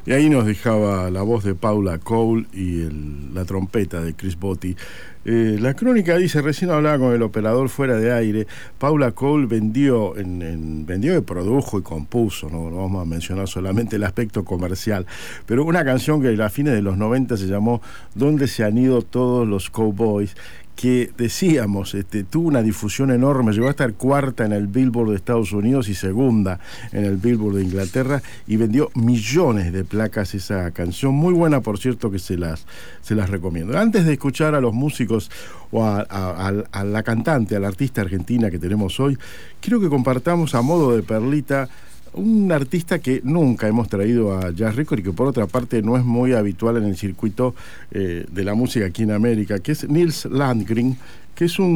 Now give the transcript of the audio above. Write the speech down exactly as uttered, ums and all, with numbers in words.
Y ahí nos dejaba la voz de Paula Cole y el, la trompeta de Chris Botti. Eh, la crónica dice, recién hablaba con el operador fuera de aire, Paula Cole vendió, en, en, vendió y produjo y compuso, ¿no? No vamos a mencionar solamente el aspecto comercial, pero una canción que a fines de los noventa se llamó ¿Dónde se han ido todos los cowboys?, que decíamos, este, tuvo una difusión enorme, llegó a estar cuarta en el Billboard de Estados Unidos y segunda en el Billboard de Inglaterra, y vendió millones de placas esa canción, muy buena por cierto, que se las, se las recomiendo. Antes de escuchar a los músicos o a, a, a, a la cantante, a la artista argentina que tenemos hoy, quiero que compartamos a modo de perlita un artista que nunca hemos traído a Jazz Record y que por otra parte no es muy habitual en el circuito eh, de la música aquí en América, que es Nils Landgren, que es un